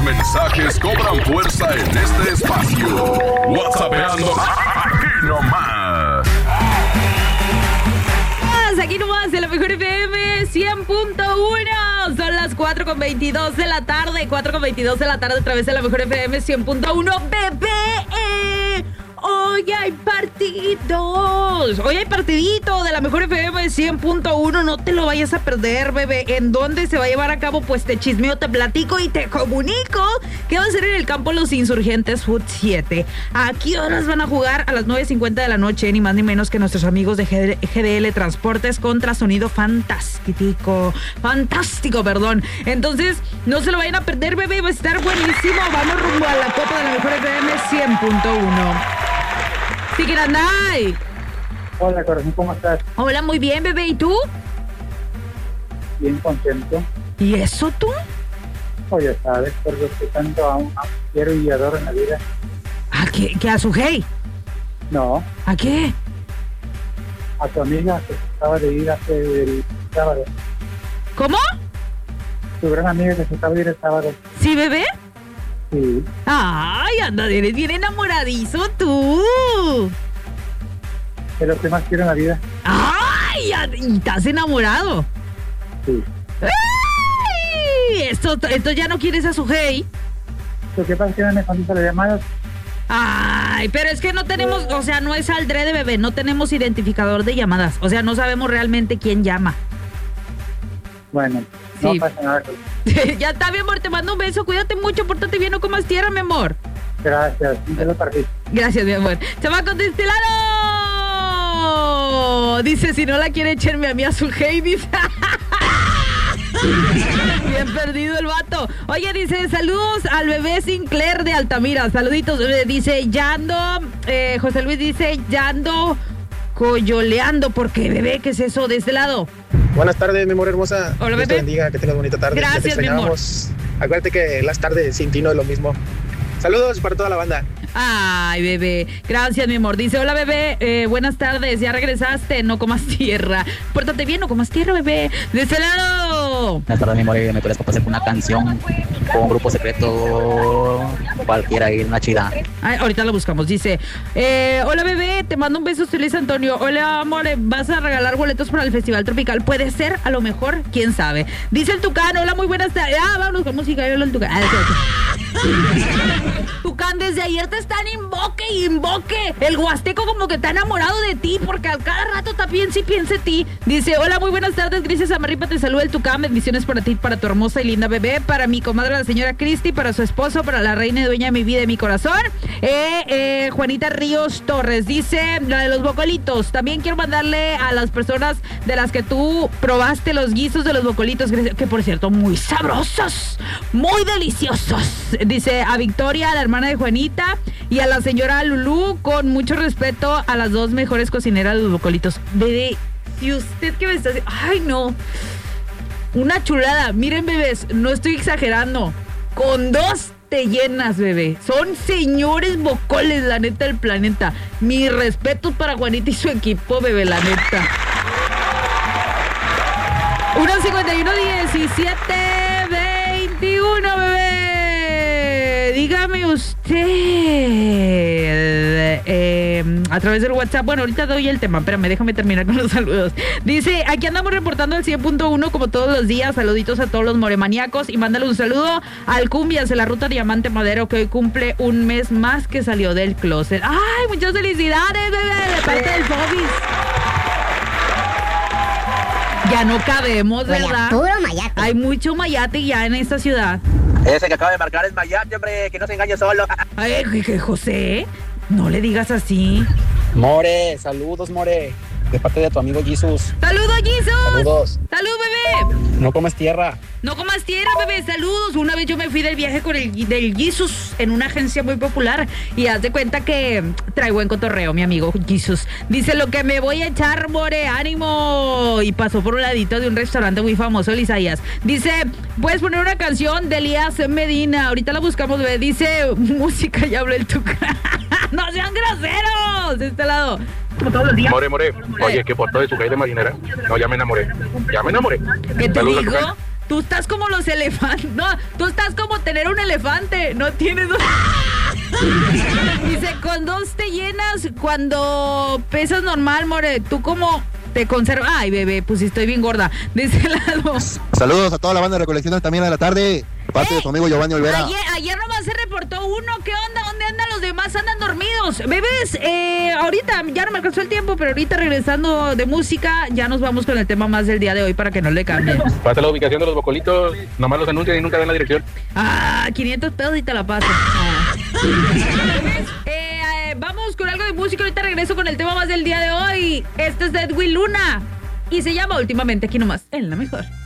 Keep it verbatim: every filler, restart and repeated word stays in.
Tus mensajes cobran fuerza en este espacio. WhatsAppeando aquí nomás. Aquí nomás de la mejor F M cien punto uno. Son las cuatro con veintidós de la tarde. cuatro con veintidós de la tarde a través de la mejor F M cien punto uno. Bebé. Hoy hay partidos. Hoy hay partidito de la mejor F M cien punto uno. No te lo vayas a perder, bebé. ¿En dónde se va a llevar a cabo? Pues te chismeo, te platico y te comunico que va a ser en el campo Los Insurgentes Foot siete. ¿A qué horas van a jugar? A las nueve cincuenta de la noche, ni más ni menos que nuestros amigos de G D L Transportes contra Sonido Fantástico. Fantástico, perdón. Entonces, no se lo vayan a perder, bebé. Va a estar buenísimo. Vamos rumbo a la Copa de la mejor F M cien punto uno. Tiquiranday. Hola, corazón, ¿cómo estás? Hola, muy bien, bebé. ¿Y tú? Bien contento. ¿Y eso tú? Oye, sabes, porque estoy tanto a un quiero y adoro en la vida. ¿A qué? ¿Qué a su hey? No. ¿A qué? A tu amiga que se acaba de ir hace el sábado. ¿Cómo? Tu gran amiga que se acaba de ir el sábado. ¿Sí, bebé? Sí. Ay, anda, eres bien enamoradizo tú. Es lo que más quiero en la vida. Ay, ¿y estás enamorado? Sí. ¡Ay! Esto, esto ya no quieres a su hey. Lo que pasa es que no me contesta las llamadas. Ay, pero es que no tenemos, o sea, no es aldrede, bebé, no tenemos identificador de llamadas. O sea, no sabemos realmente quién llama. Bueno, no sí. pasa nada. Ya está, mi amor, te mando un beso, cuídate mucho, pórtate bien, no comas tierra, mi amor. Gracias, un beso para ti. Gracias, mi amor. ¡Chamaco de este lado! Dice, si no la quiere echarme a mí a su hey, dice. Bien perdido el vato. Oye, dice, saludos al bebé Sinclair de Altamira. Saluditos, bebé. Dice, ya ando, eh, José Luis dice, ya ando coyoleando. ¿Por qué, bebé? ¿Qué es eso de este lado? Buenas tardes, mi amor hermosa. Hola, Dios bebé. te bendiga, que tengas bonita tarde. Gracias, ya te mi amor. Acuérdate que las tardes sin ti no es lo mismo. Saludos para toda la banda. Ay, bebé. Gracias, mi amor. Dice, hola, bebé. Eh, buenas tardes. Ya regresaste. No comas tierra. Pórtate bien, no comas tierra, bebé. De este lado. Buenas tardes, mi amor. ¿Me puedes complacer con una canción con un grupo secreto? Cualquiera, ir una chida. Ay, ahorita lo buscamos. Dice, eh, hola, bebé. Te mando un beso, soy Luis Antonio. Hola, amor. ¿Vas a regalar boletos para el Festival Tropical? Puede ser, a lo mejor. ¿Quién sabe? Dice el Tucán. Hola, muy buenas tardes. Ah, vámonos con música. Hola, el Tucán. Ah, Tucán, desde ayer te están invoque y invoque. El huasteco como que está enamorado de ti, porque al cada rato también sí piensa en ti. Dice, hola, muy buenas tardes, Grises Amarripa, te saluda el Tucán. Bendiciones para ti, para tu hermosa y linda bebé, para mi comadre la señora Cristi, para su esposo, para la reina y dueña de mi vida y mi corazón. Eh, eh, Juanita Ríos Torres dice, la de los bocolitos. También quiero mandarle a las personas de las que tú probaste los guisos de los bocolitos, que por cierto, muy sabrosos, muy deliciosos. Dice a Victoria, la hermana de Juanita, y a la señora Lulú, con mucho respeto a las dos mejores cocineras de los bocolitos. Bebé, si usted que me está haciendo... Ay, no. Una chulada. Miren, bebés, no estoy exagerando. Con dos te llenas, bebé. Son señores bocoles, la neta, del planeta. Mis respetos para Juanita y su equipo, bebé, la neta. uno cincuenta y uno diecisiete veintiuno, bebé. Dígame usted, eh, a través del WhatsApp. Bueno, ahorita doy el tema, espérame, déjame terminar con los saludos. Dice, aquí andamos reportando el cien punto uno como todos los días. Saluditos a todos los moremaníacos y mándale un saludo al Cumbias de la Ruta Diamante Madero, que hoy cumple un mes más que salió del closet. ¡Ay, muchas felicidades, bebé! De parte del Fobis. Ya no cabemos, ¿verdad? Puro mayate. Hay mucho mayate ya en esta ciudad. Ese que acaba de marcar es Mayate, hombre, que no se engañe solo. Ay, José, no le digas así. More, saludos, More. De parte de tu amigo Jesus. ¡Saludos, Jesus! Saludos. ¡Salud, bebé! No comes tierra. No comas tierra, bebé, saludos. Una vez yo me fui del viaje con el del Jesus en una agencia muy popular y haz de cuenta que trae buen cotorreo, mi amigo Jesus. Dice, lo que me voy a echar, more, ánimo. Y pasó por un ladito de un restaurante muy famoso, el Isaías. Dice, puedes poner una canción de Elías Medina. Ahorita la buscamos, bebé. Dice, música, ya habló el Tucán. ¡No sean groseros! De este lado. Como todos los días. More, more. Oye, que por todo de su calle de marinera. No, ya me enamoré. Ya me enamoré. ¿Qué te Saludos, digo? Tucán. Tú estás como los elefantes. No, tú estás como tener un elefante. No tienes... Dice, con dos te llenas cuando pesas normal, more. Tú como te conservas... Ay, bebé, pues sí estoy bien gorda. De ese lado. Saludos a toda la banda de recolecciones también a la tarde. Parte Eh, de su amigo Giovanni Olvera. Ayer, ayer nomás se reportó uno. ¿Qué onda? ¿Dónde andan los demás? Andan dormidos. Bebés, eh, ahorita ya no me alcanzó el tiempo, pero ahorita regresando de música, ya nos vamos con el tema más del día de hoy para que no le cambien. Pasa la ubicación de los bocolitos, nomás los anuncian y nunca dan la dirección. Ah, quinientos pesos y te la paso. Ah. Bebés, eh, eh, vamos con algo de música. Ahorita regreso con el tema más del día de hoy. Este es de Edwin Luna y se llama Últimamente, aquí nomás, en la mejor.